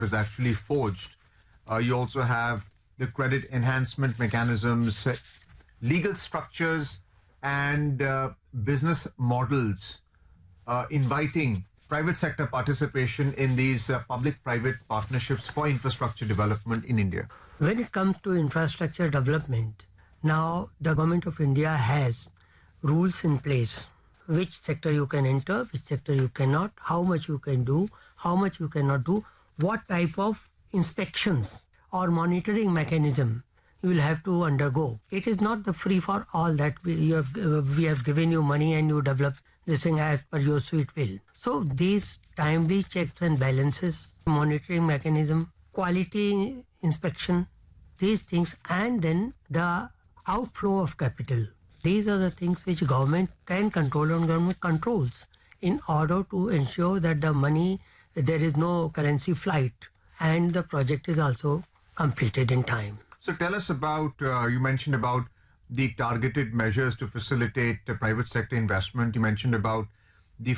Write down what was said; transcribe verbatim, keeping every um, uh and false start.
is actually forged. Uh, you also have the credit enhancement mechanisms, uh, legal structures, and uh, business models uh, inviting private sector participation in these uh, public-private partnerships for infrastructure development in India. When it comes to infrastructure development, now the government of India has rules in place. Which sector you can enter, which sector you cannot, how much you can do, how much you cannot do, what type of inspections or monitoring mechanism you will have to undergo. It is not the free for all that we, you have, uh, we have given you money and you develop this thing as per your sweet will. So these timely checks and balances, monitoring mechanism, quality inspection, these things, and then the outflow of capital. These are the things which government can control and government controls in order to ensure that the money, there is no currency flight and the project is also completed in time. So tell us about, uh, you mentioned about the targeted measures to facilitate uh, private sector investment. You mentioned about